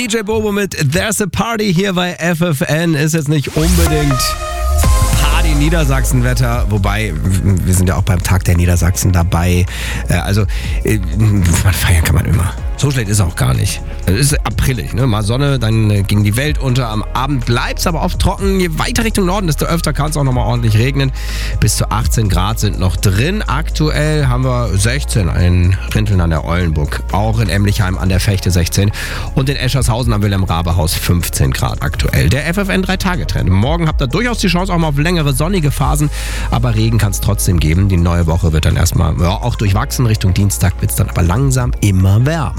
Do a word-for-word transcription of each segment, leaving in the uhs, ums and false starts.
D J Bobo mit There's a Party hier bei F F N. Ist jetzt nicht unbedingt Party-Niedersachsen-Wetter, wobei wir sind ja auch beim Tag der Niedersachsen dabei. Also feiern kann man immer. So schlecht ist es auch gar nicht. Es ist aprilig, ne? Mal Sonne, dann ging die Welt unter. Am Abend bleibt es aber oft trocken. Je weiter Richtung Norden, desto öfter kann es auch nochmal ordentlich regnen. Bis zu achtzehn Grad sind noch drin. Aktuell haben wir sechzehn in Rinteln an der Eulenburg. Auch in Emlichheim an der Fechte sechzehn. Und in Eschershausen am Wilhelm-Rabe-Haus fünfzehn Grad aktuell. Der F F N drei Tage Trend. Morgen habt ihr durchaus die Chance auch mal auf längere sonnige Phasen. Aber Regen kann es trotzdem geben. Die neue Woche wird dann erstmal ja, auch durchwachsen. Richtung Dienstag wird es dann aber langsam immer wärmer.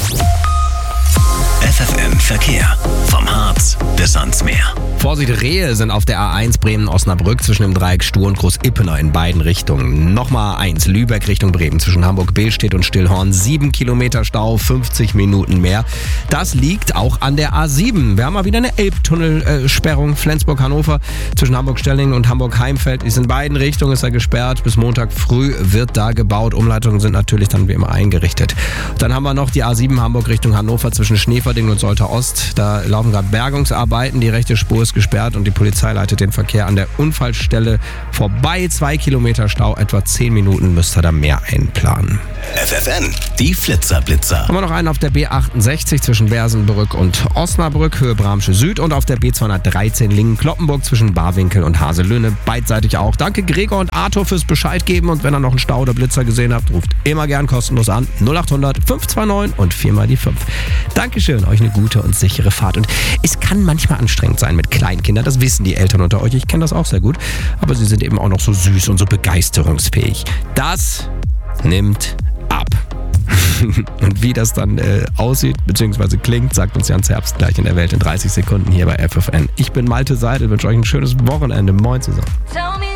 F F N Verkehr. Vom Harz bis ans Meer. Vorsicht, Rehe sind auf der A eins Bremen-Osnabrück zwischen dem Dreieck Stur und Groß-Ippener in beiden Richtungen. Nochmal eins, Lübeck Richtung Bremen zwischen Hamburg-Billstedt und Stillhorn. sieben Kilometer Stau, fünfzig Minuten mehr. Das liegt auch an der A sieben. Wir haben mal wieder eine Elbtunnelsperrung. Flensburg-Hannover zwischen Hamburg-Stellingen und Hamburg-Heimfeld ist in beiden Richtungen ist er gesperrt. Bis Montag früh wird da gebaut. Umleitungen sind natürlich dann wie immer eingerichtet. Dann haben wir noch die A sieben Hamburg Richtung Hannover zwischen Schneeverdingen und Soltau Ost. Da laufen gerade Bergungsarbeiten. Die rechte Spur ist gesperrt und die Polizei leitet den Verkehr an der Unfallstelle vorbei. Zwei Kilometer Stau, etwa zehn Minuten müsst ihr da mehr einplanen. F F N, die Flitzerblitzer. Haben wir noch einen auf der B achtundsechzig zwischen Bersenbrück und Osnabrück, Höhe Bramsche Süd und auf der B zweihundertdreizehn Lingen-Kloppenburg zwischen Barwinkel und Haselünne. Beidseitig auch. Danke Gregor und Arthur fürs Bescheid geben und wenn ihr noch einen Stau oder Blitzer gesehen habt, ruft immer gern kostenlos an. null acht hundert fünf zwei neun und viermal die fünf. Dankeschön, euch eine gute und sichere Fahrt. Und es kann manchmal anstrengend sein mit Kleinkindern, das wissen die Eltern unter euch. Ich kenne das auch sehr gut, aber sie sind eben auch noch so süß und so begeisterungsfähig. Das nimmt ab. Und wie das dann äh, aussieht bzw. klingt, sagt uns Jans Herbst gleich in der Welt in dreißig Sekunden hier bei F F N. Ich bin Malte Seidel, wünsche euch ein schönes Wochenende. Moin zusammen.